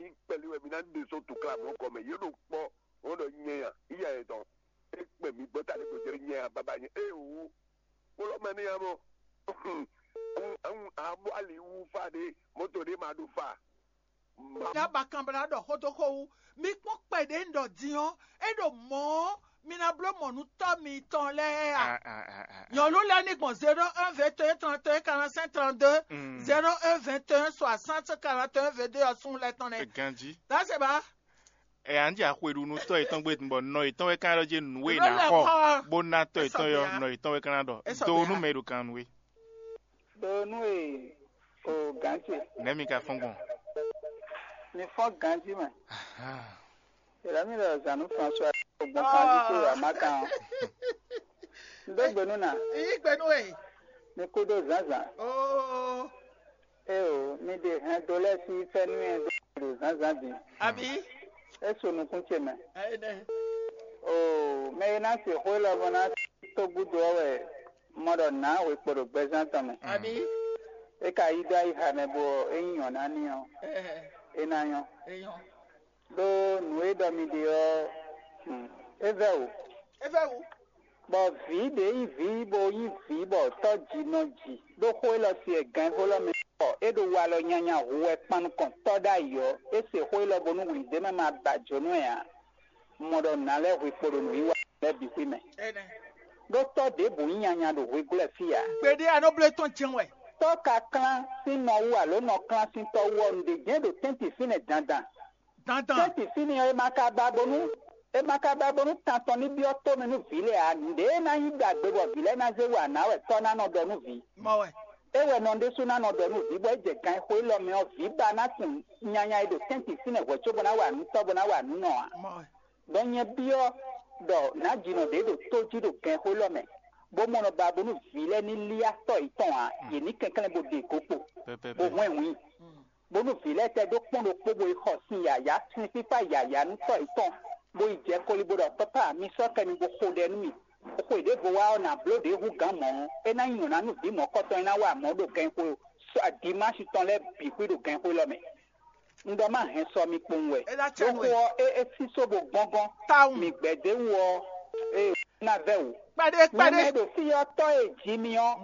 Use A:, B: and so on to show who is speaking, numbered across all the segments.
A: mi pẹ̀lú ẹ̀mí náà ń so tó kílámù ọkọ mi yóò pọ̀ wọ́n lọ yẹn yàn ìyá ẹ̀ tán ẹ pè mí gbọ́dọ̀ àti kò jẹ́rìí yẹn bàbá yẹn ẹ wò ó lọ́mọ ẹni yẹn mọ́ àbọ̀ àlè wù fà dé mọ́tò dé máa dùn fà.
B: N'aba kambra do hotoko mi pon pede ndo dion e do mo mi na blo mo nu to mi ton le a yon lo la ni bon 01 21 31 45 32 01 21 60 41 22 sun le ton le
C: Ganji
B: da se ba
C: e andi akweru nu to itan gbe nbo no itan we kan roje nu we na ho bona to itan yo no itan we kan do do nu meru kan we
D: do nu e o Ganji
C: nemi ka fongon
D: ni fo Ganji ma era mi lo Zanu François ogbon kan ti amaka ndogbenu na
B: igbenu e
D: ni kodo zaza
B: oh
D: o mi de han dole si fenu en do zaza bi
B: abi
D: eso nu kun cheme
B: de
D: o me na se ho lo bona to gudo we modo na we poro gbezanta me
B: abi
D: e ka ida iha me bo eyan na ni o enayan
B: eyan
D: do nuwe do mi de o evewu bo vi de vi bo yi vi bo to ji no ji do ko lo si egan ho lo mi o e do wa lo nyanya ho e pan kon to da yo e se ho lo bonu wi de ma ba jo no ya modo na le wi poro no iwa le bi wi me do to de bo nyanya do wi gule fia
B: pe de anoble ton chenwe
D: to ka kan si no wa lo no kan si to wo nde je do tenti fine dandan tenti fine e makaba bonu tanton ni bi o to me nu vile a nde na yi gbagbe bo vile na ze wa na we to na no do nu vi
B: mo we
D: e we no nde su na no do nu vi bo je kan ho lo me o vi ba na tin nyanya e do tenti fine wo cho bona wa nu to bona wa nu no a
B: mo we
D: don ye bi o do na ji no de do to ji do kan ho lo me bo mo no ba bonu vile ni lia to iton a ye ni kankan bo de kopo bo wen bonu vile te do pon do pobo ho sin ya tin fifa ya nu to iton bo ije ko libo do papa mi so kan mi bo ko de nu mi ko de bo wa na blo de hu gan mo e na yun na nu bi mo ko to ina wa mo do kan ko so dimanche ton le bi ko do kan ko lo me ndo ma hen so mi ponwe do ko e si so bo gbongan mi gbede wo na vewu pade do fi yo to e ji mi o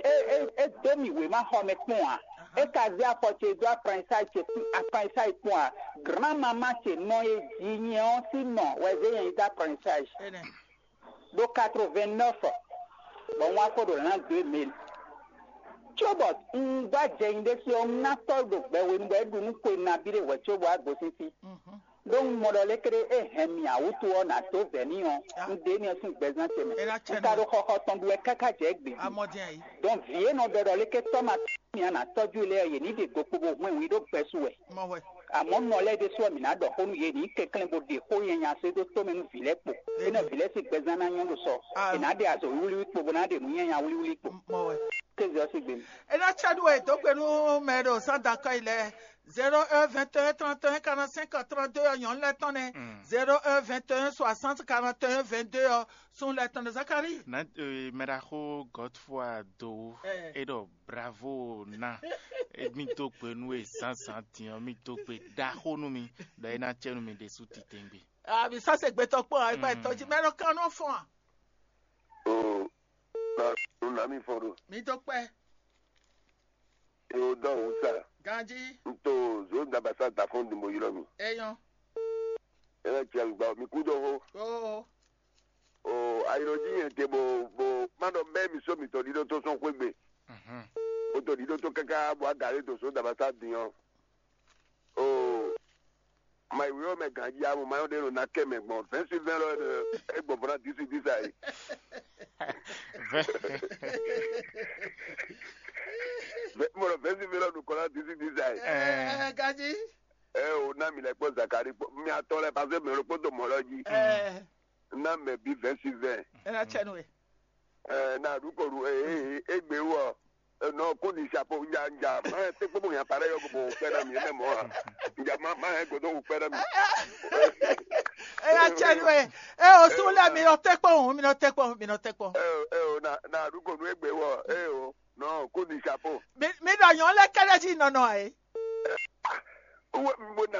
D: e de mi we ma ho me pon a e ka zi apoche do apprentissage pon a grand maman che no e ji ni on si no we ze yen da apprentissage do 89 bon wa ko do na 2000 chobot ngba je inde si o na to do gbe we ngbe du nu ko na bire we chobo agbo sisi don modole kere hemi awutu ona to veni on nde ni osun gbezan teme nka do koko ton duwe kaka je gbe don vie no do le ke to ma ni ana toju ile ye ni de gopo bo mo wi do pesu we amo no le de so mi na do honu ye ni keklen bo de ho ye nya se do to me nu vile po ina vile si gbezan na nyon do so ina de aso wuli po bo na de mu nya wuli po kezo si gbe
B: ina chadwe to penu medo santa ka ile 01 21 31 45 32 yon le ton 01 21 60 41 22 son le ton de Zakari
C: na meraho Godfrey do edo bravo na mi to pe nu e 100 mi to pe da honu mi da ina chenu mi de suti tembe
B: bi sa se gbe to po pa to ji mero kan no fun
A: na mi foro
B: mi to pe
A: o do o sa
B: Ganji
A: nto zo da basa da fond mo yiro mi
B: eyan
A: e ti agba mi ku do ho o ayroji yen te bo mano me mi so mi to di do to son kwegbe o to di do to kaka bo agare to so da basa diyan o my we o me Ganji amu my de no na keme gbon fensi vero egbo bra disi disai moro fensi vero no kola disi disai
B: Ganji
A: o na mi le po Zakari mi atole parce me ro po to moroji na me bi fensi ve
B: na chenwe
A: na ruko ru egbe wo no ko ni chapeau nja ma te po yan pare yo ko pera mi me mo nja ma go do pera mi
B: na chenwe o sun la mi no te po
A: na ruko ru egbe wo o no ko ni chapeau
B: mi do yan le kere ji no